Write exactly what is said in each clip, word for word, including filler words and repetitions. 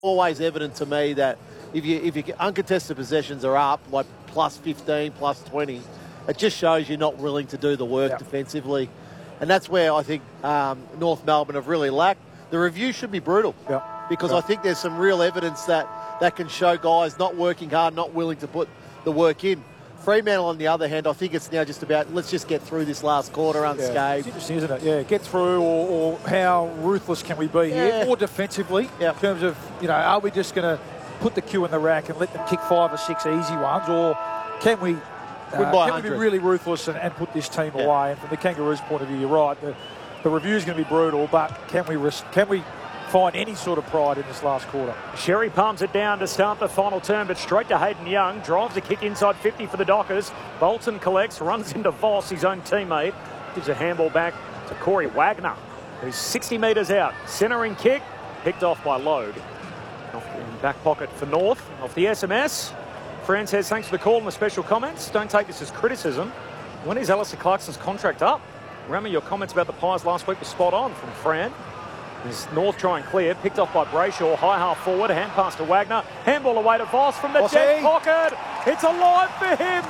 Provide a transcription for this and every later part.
always evident to me that if you if your uncontested possessions are up, like plus fifteen, plus twenty, it just shows you're not willing to do the work yep. defensively. And that's where I think um, North Melbourne have really lacked. The review should be brutal yep. because yep. I think there's some real evidence that, that can show guys not working hard, not willing to put the work in. Fremantle, on the other hand, I think it's now just about let's just get through this last quarter unscathed. Yeah, it's interesting, isn't it? Yeah, get through, or, or how ruthless can we be yeah. here, or defensively yep. in terms of, you know, are we just going to put the cue in the rack and let them kick five or six easy ones, or can we, uh, can we be really ruthless and, and put this team yeah. away? And from the Kangaroos' point of view, you're right. The, the review is going to be brutal, but can we can we find any sort of pride in this last quarter? Sherry palms it down to start the final term, but straight to Hayden Young. Drives a kick inside fifty for the Dockers. Bolton collects, runs into Voss, his own teammate. Gives a handball back to Corey Wagner, who's sixty metres out. Centering kick, picked off by Load. Off in back pocket for North. Off the S M S. Fran says, thanks for the call and the special comments. Don't take this as criticism. When is Alistair Clarkson's contract up? Remember, your comments about the Pies last week were spot on from Fran. There's North trying clear, picked off by Brayshaw, high half forward, hand pass to Wagner, handball away to Voss from the Vossi. dead pocket. It's alive for him.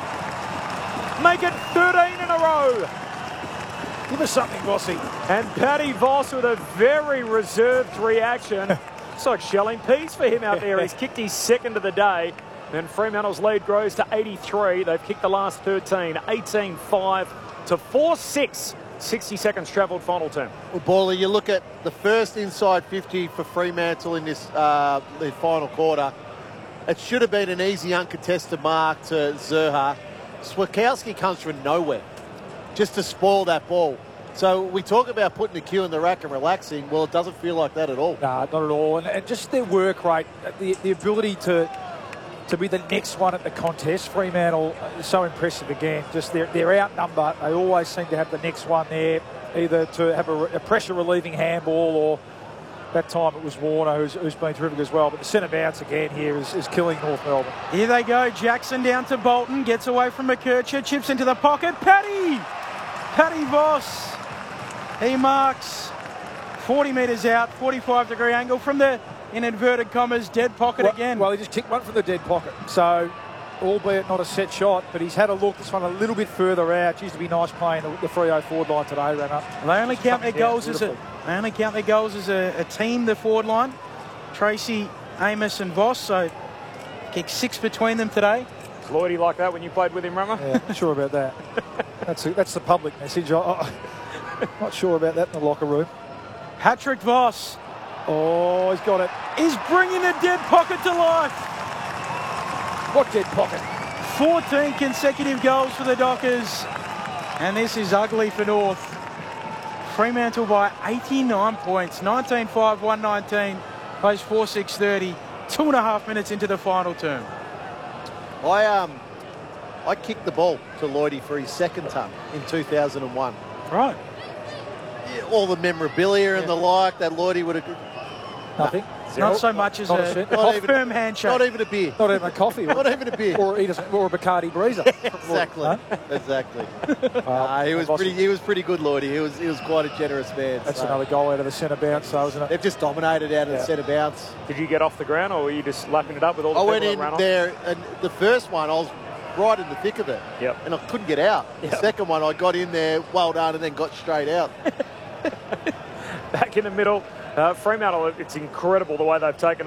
Make it thirteen in a row. Give us something, Vossi. And Paddy Voss with a very reserved reaction. It's like shelling peas for him out there. He's kicked his second of the day. And Fremantle's lead grows to eighty-three. They've kicked the last thirteen, eighteen five to four six. sixty seconds travelled final term. Well, Bally, you look at the first inside fifty for Fremantle in this uh, the final quarter. It should have been an easy uncontested mark to Zerha. Switkowski comes from nowhere just to spoil that ball. So we talk about putting the cue in the rack and relaxing. Well, it doesn't feel like that at all. No, not at all. And, and just their work rate, the, the ability to to be the next one at the contest. Fremantle is so impressive again. Just they're, they're outnumbered. They always seem to have the next one there, either to have a, a pressure relieving handball, or that time it was Warner who's, who's been terrific as well. But the centre bounce again here is, is killing North Melbourne. Here they go. Jackson down to Bolton, gets away from McKercher, chips into the pocket. Paddy! Paddy Voss. He marks forty metres out, forty-five degree angle from the, in inverted commas, dead pocket well, again. Well, he just kicked one from the dead pocket. So, albeit not a set shot, but he's had a look. This one a little bit further out. Used to be nice playing the, the three oh forward line today, ran up. They only count their goals as a they only count their goals as a, a team, the forward line. Tracy, Amos and Voss, so kicked six between them today. Was Lloydie like that when you played with him, Rummer? Yeah, not sure about that. That's a, that's the public message. I, I, not sure about that in the locker room. Patrick Voss. Oh, he's got it. He's bringing the dead pocket to life. What dead pocket? fourteen consecutive goals for the Dockers. And this is ugly for North. Fremantle by eighty-nine points. nineteen five, one nineteen. Post four six thirty. Two and a half minutes into the final term. I um, I kicked the ball to Lloydie for his second ton in two thousand one. Right. Yeah, all the memorabilia and yeah. the like that Lloydie would have... Nothing. Nah, not so much as not a, a, a even, firm handshake. Not even a beer. Not even a coffee. Not even a beer. Or, Edison, or a Bacardi Breezer. Exactly. Huh? Exactly. Well, uh, he was pretty. He was pretty good, Lloydie. He was. He was quite a generous man. That's so. another goal out of the centre bounce, though, isn't it? They've just dominated out of Yeah. the centre bounce. Did you get off the ground, or were you just lapping it up with all the I people went that in ran off? there, and the first one I was right in the thick of it, Yep. and I couldn't get out. The Yep. second one I got in there, well done, and then got straight out. Back in the middle, uh, Fremantle. It's incredible the way they've taken